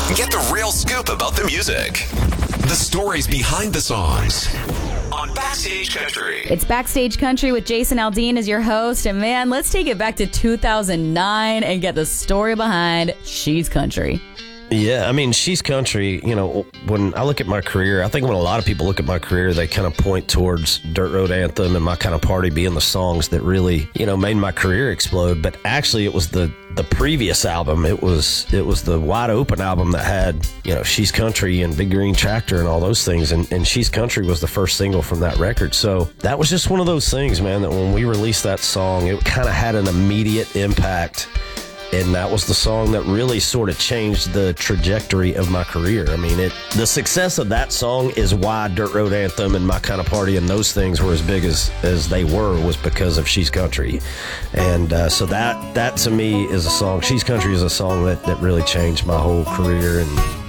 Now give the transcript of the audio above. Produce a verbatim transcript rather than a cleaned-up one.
Get the real scoop about the music. The stories behind the songs. On Backstage Country. It's Backstage Country with Jason Aldean as your host. And man, let's take it back to two thousand nine and get the story behind She's Country. Yeah, I mean, She's Country, you know, when I look at my career, I think when a lot of people look at my career, they kind of point towards Dirt Road Anthem and My Kind of Party being the songs that really, you know, made my career explode. But actually, it was the the previous album. It was it was the Wide Open album that had, you know, She's Country and Big Green Tractor and all those things. And, and She's Country was the first single from that record. So that was just one of those things, man, that when we released that song, it kind of had an immediate impact. And that was the song that really sort of changed the trajectory of my career. I mean, it the success of that song is why Dirt Road Anthem and My Kind of Party and those things were as big as, as they were, was because of She's Country. And uh, so that, that to me is a song, She's Country is a song that, that really changed my whole career and